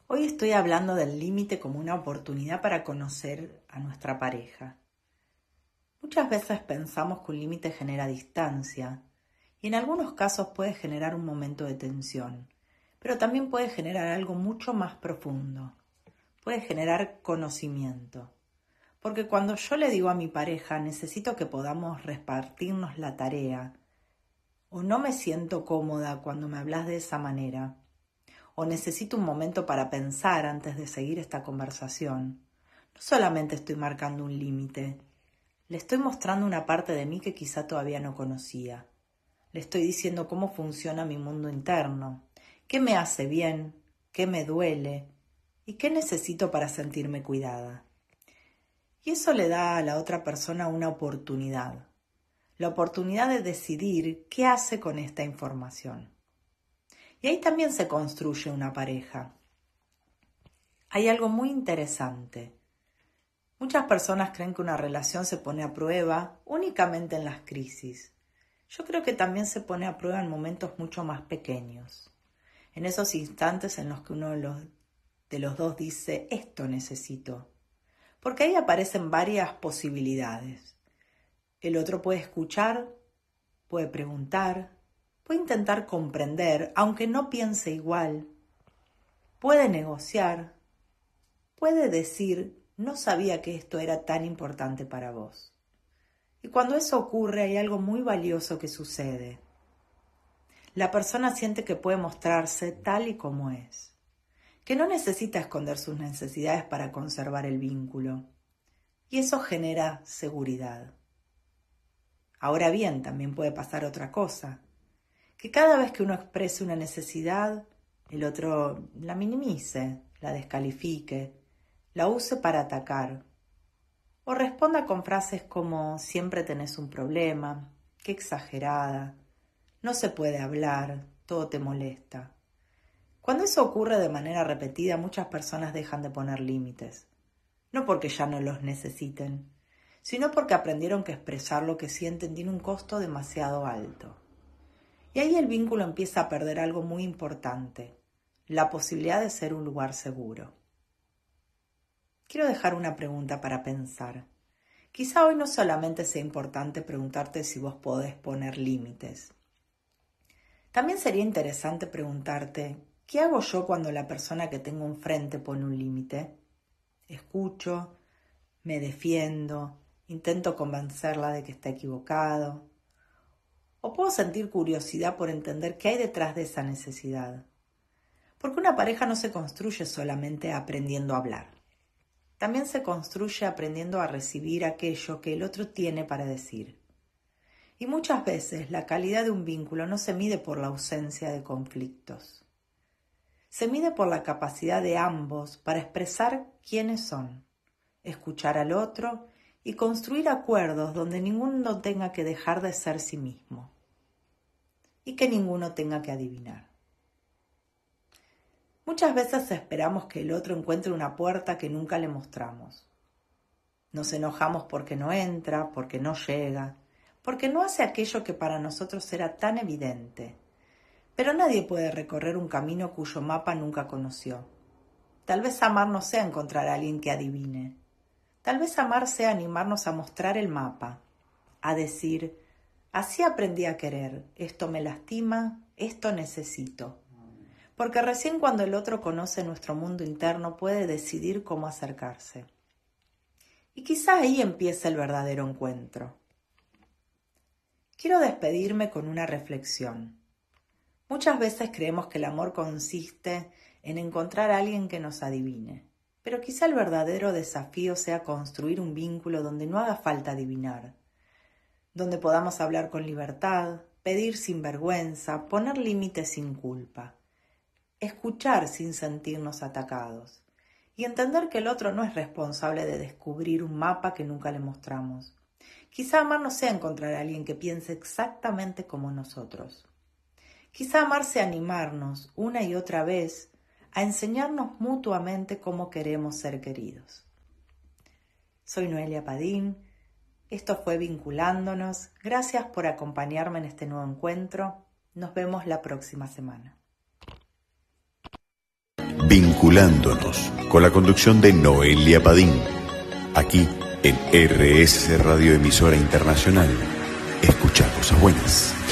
Hoy estoy hablando del límite como una oportunidad para conocer a nuestra pareja. Muchas veces pensamos que un límite genera distancia y en algunos casos puede generar un momento de tensión, pero también puede generar algo mucho más profundo. Puede generar conocimiento. Porque cuando yo le digo a mi pareja necesito que podamos repartirnos la tarea, o no me siento cómoda cuando me hablas de esa manera, o necesito un momento para pensar antes de seguir esta conversación, no solamente estoy marcando un límite, le estoy mostrando una parte de mí que quizá todavía no conocía. Le estoy diciendo cómo funciona mi mundo interno, qué me hace bien, qué me duele y qué necesito para sentirme cuidada. Y eso le da a la otra persona una oportunidad, la oportunidad de decidir qué hace con esta información. Y ahí también se construye una pareja. Hay algo muy interesante. Muchas personas creen que una relación se pone a prueba únicamente en las crisis. Yo creo que también se pone a prueba en momentos mucho más pequeños. En esos instantes en los que uno de los dos dice, esto necesito. Porque ahí aparecen varias posibilidades. El otro puede escuchar, puede preguntar, puede intentar comprender, aunque no piense igual. Puede negociar, puede decir, no sabía que esto era tan importante para vos. Y cuando eso ocurre hay algo muy valioso que sucede. La persona siente que puede mostrarse tal y como es, que no necesita esconder sus necesidades para conservar el vínculo. Y eso genera seguridad. Ahora bien, también puede pasar otra cosa, que cada vez que uno exprese una necesidad, el otro la minimice, la descalifique, la use para atacar, o responda con frases como siempre tenés un problema, qué exagerada, no se puede hablar, todo te molesta. Cuando eso ocurre de manera repetida, muchas personas dejan de poner límites, no porque ya no los necesiten, sino porque aprendieron que expresar lo que sienten tiene un costo demasiado alto. Y ahí el vínculo empieza a perder algo muy importante, la posibilidad de ser un lugar seguro. Quiero dejar una pregunta para pensar. Quizá hoy no solamente sea importante preguntarte si vos podés poner límites. También sería interesante preguntarte, ¿qué hago yo cuando la persona que tengo enfrente pone un límite? Escucho, me defiendo, intento convencerla de que está equivocado. O puedo sentir curiosidad por entender qué hay detrás de esa necesidad. Porque una pareja no se construye solamente aprendiendo a hablar. También se construye aprendiendo a recibir aquello que el otro tiene para decir. Y muchas veces la calidad de un vínculo no se mide por la ausencia de conflictos. Se mide por la capacidad de ambos para expresar quiénes son, escuchar al otro y construir acuerdos donde ninguno tenga que dejar de ser sí mismo y que ninguno tenga que adivinar. Muchas veces esperamos que el otro encuentre una puerta que nunca le mostramos. Nos enojamos porque no entra, porque no llega, porque no hace aquello que para nosotros era tan evidente. Pero nadie puede recorrer un camino cuyo mapa nunca conoció. Tal vez amar no sea encontrar a alguien que adivine. Tal vez amar sea animarnos a mostrar el mapa, a decir, así aprendí a querer, esto me lastima, esto necesito. Porque recién cuando el otro conoce nuestro mundo interno puede decidir cómo acercarse. Y quizá ahí empiece el verdadero encuentro. Quiero despedirme con una reflexión. Muchas veces creemos que el amor consiste en encontrar a alguien que nos adivine, pero quizá el verdadero desafío sea construir un vínculo donde no haga falta adivinar, donde podamos hablar con libertad, pedir sin vergüenza, poner límites sin culpa, escuchar sin sentirnos atacados y entender que el otro no es responsable de descubrir un mapa que nunca le mostramos. Quizá amar no sea encontrar a alguien que piense exactamente como nosotros. Quizá amar sea animarnos una y otra vez a enseñarnos mutuamente cómo queremos ser queridos. Soy Noelia Padín, esto fue Vinculándonos, gracias por acompañarme en este nuevo encuentro, nos vemos la próxima semana. Vinculándonos, con la conducción de Noelia Padín, aquí en RSC Radio Emisora Internacional. Escucha cosas buenas.